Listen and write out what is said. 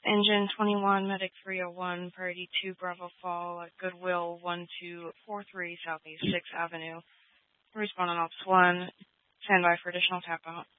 Engine 21, Medic 301, Priority 2, Bravo Fall, at Goodwill 1243 Southeast 6th Avenue. Respond on Ops 1. Stand by for additional tap out.